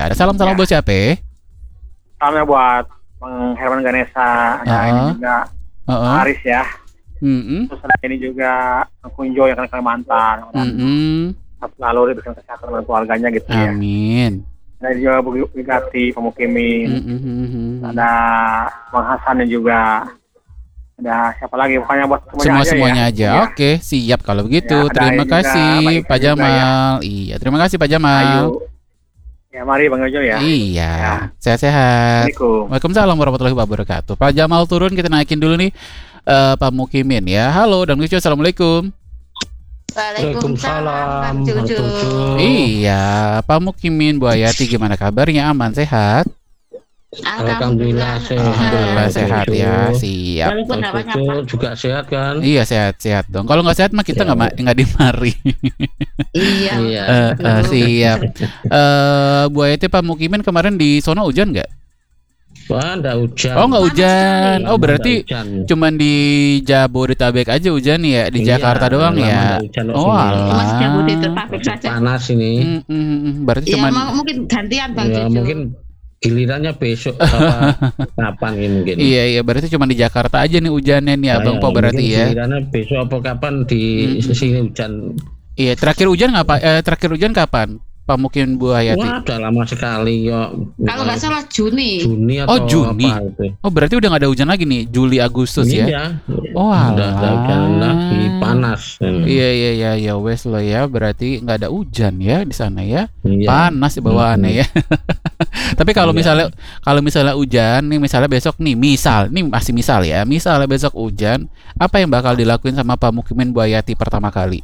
Iya, ada salam-salam buat siapa? Salamnya buat Bang Herman Ganesha, ada ini juga Aris ya. Terus ada ini juga Kunjo yang kan Kalimantan. Lalu diberikan kesehatan dengan keluarganya gitu ya. Amin. Ada juga Bugatti, Pemukimin. Ada Bang Hasan juga. Ada siapa lagi? Pokoknya buat semuanya aja. Ya. Oke, siap kalau begitu. Ya, terima kasih Pak Jamal. Ya. Iya, terima kasih Pak Jamal. Ayo. Ya, mari Bang Ojo ya. Iya. Ya. Sehat-sehat. Waalaikumsalam warahmatullahi wabarakatuh. Pak Jamal turun, kita naikin dulu nih Pak Mukimin ya. Halo dan lucu. Assalamualaikum. Waalaikumsalam. Iya, Pak Mukimin, Bu Hayati gimana kabarnya? Aman, sehat? Alhamdulillah sehat. Alhamdulillah sehat ya, siap. Cucu juga sehat kan? Iya, sehat dong. Kalau nggak sehat mah kita nggak dimari. Iya. Siap. Bu Hayati, Pak Mukimin kemarin di sono hujan nggak? Wah, enggak hujan. Oh, enggak hujan. Oh, berarti cuman di Jabodetabek aja hujan ya, di Jakarta doang ya. Oh, cuma Jabodetabek saja. Panas ini. Berarti ya, cuman mungkin gantian Bang ya, Jojo. Mungkin gilirannya besok kapan ini mungkin. Iya, berarti cuma di Jakarta aja nih hujannya nih, Abang Po berarti ya. Gilirannya besok apa kapan di sini hujan. Iya, terakhir hujan kapan? Pak Mukimin, Bu Hayati. Wah, udah lama sekali ya. Kalau nggak salah Juni atau Juni. Apa itu. Oh, berarti udah nggak ada hujan lagi nih, Juli Agustus ya. Oh, udah ada hujan lagi, panas. Iya, wes lo ya, berarti nggak ada hujan ya di sana ya. Panas bawaannya ya. Tapi kalau misalnya hujan nih, misalnya besok nih, masih misal ya, misalnya besok hujan, apa yang bakal dilakuin sama Pak Mukimin, Bu Hayati pertama kali?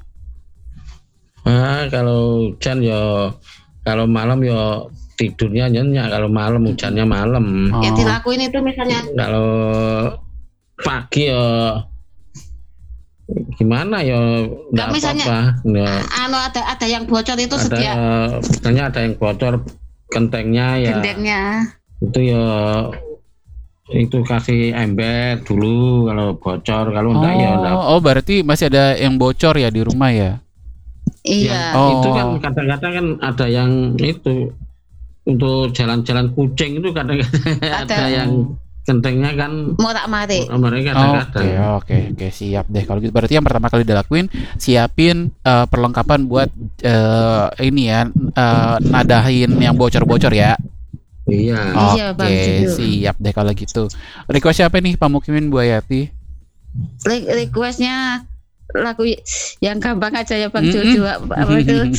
Kalau hujan ya, kalau malam ya tidurnya nyenyak, kalau malam hujannya malam. Ya dilakuin itu misalnya. Kalau pagi ya gimana ya, enggak apa-apa. Ada yang bocor itu misalnya ada yang bocor gentengnya ya. Itu ya itu kasih ember dulu kalau bocor, kalau enggak ya enggak. Oh, berarti masih ada yang bocor ya di rumah ya? Iya. Itu kan kadang-kadang kan ada yang itu untuk jalan-jalan kucing itu kadang-kadang ada yang gentengnya kan morak-marik. Oke, siap deh. Kalau gitu berarti yang pertama kali dilakuin siapin perlengkapan buat ini ya, nadahin yang bocor-bocor ya. Iya. Oke, siap deh kalau gitu. Request siapa nih, Pak Mukimin, Bu Hayati? Requestnya lagu yang gampang aja ya Bang Jojo. Apa itu?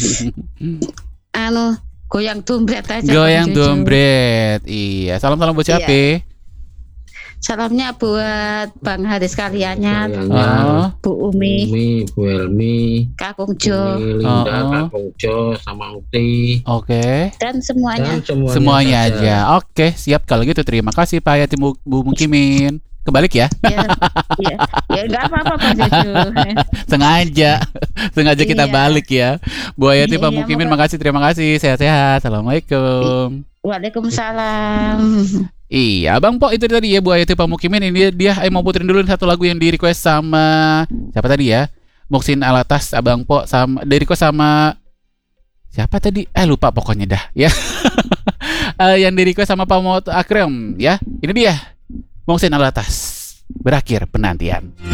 Goyang dompret aja. Goyang dompret. Iya. Salam buat siapa? Iya. Salamnya buat Bang Haris kaliannya, Bu Umi, Bu Elmi, Kakung Jo, Linda, Kakung Jo, sama Uti. Oke. Dan semuanya. Semuanya aja. Oke, siap kalau gitu. Terima kasih Pak Hayati, Bu Mukimin. Kebalik ya? Ya nggak apa-apa Pak Jojo. Sengaja kita balik ya. Bu Hayati, Pak Mukimin, makasih, terima kasih. Sehat-sehat. Assalamualaikum. Waalaikumsalam. Iya, Bang Po, itu tadi ya Bu Hayati, Pak Mukimin. Ini dia mau puterin dulu satu lagu yang di request sama siapa tadi ya? Muhsin Alatas, Abang Po, sama di request sama siapa tadi? Lupa pokoknya dah ya. Yang di request sama Pak Muhammad Akram ya. Ini dia Muhsin Alatas, Berakhir Penantian.